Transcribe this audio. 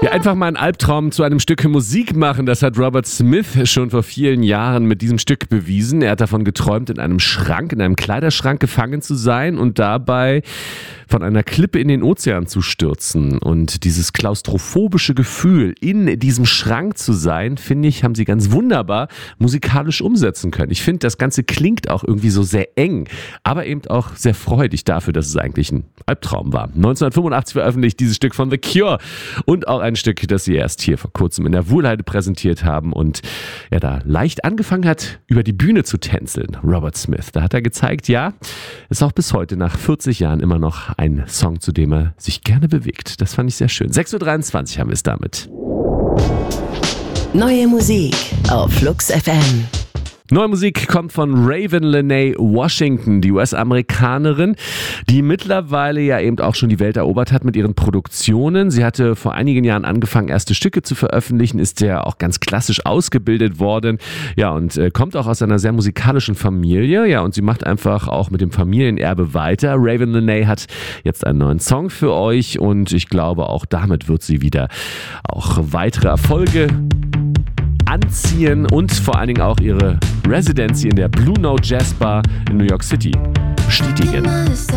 Ja, einfach mal einen Albtraum zu einem Stück Musik machen, das hat Robert Smith schon vor vielen Jahren mit diesem Stück bewiesen. Er hat davon geträumt, in einem Kleiderschrank gefangen zu sein und dabei von einer Klippe in den Ozean zu stürzen. Und dieses klaustrophobische Gefühl, in diesem Schrank zu sein, finde ich, haben sie ganz wunderbar musikalisch umsetzen können. Ich finde, das Ganze klingt auch irgendwie so sehr eng, aber eben auch sehr freudig dafür, dass es eigentlich ein Albtraum war. 1985 veröffentlicht dieses Stück von The Cure und auch ein Stück, das sie erst hier vor kurzem in der Wuhlheide präsentiert haben und er da leicht angefangen hat, über die Bühne zu tänzeln. Robert Smith, da hat er gezeigt, ja, ist auch bis heute nach 40 Jahren immer noch ein Song, zu dem er sich gerne bewegt. Das fand ich sehr schön. 6:23 Uhr haben wir es damit. Neue Musik auf Flux FM. Neue Musik kommt von Raven Lenae Washington, die US-Amerikanerin, die mittlerweile ja eben auch schon die Welt erobert hat mit ihren Produktionen. Sie hatte vor einigen Jahren angefangen, erste Stücke zu veröffentlichen, ist ja auch ganz klassisch ausgebildet worden, ja, und kommt auch aus einer sehr musikalischen Familie, ja, und sie macht einfach auch mit dem Familienerbe weiter. Raven Lenae hat jetzt einen neuen Song für euch und ich glaube, auch damit wird sie wieder auch weitere Erfolge anziehen und vor allen Dingen auch ihre Residency in der Blue Note Jazz Bar in New York City bestätigen.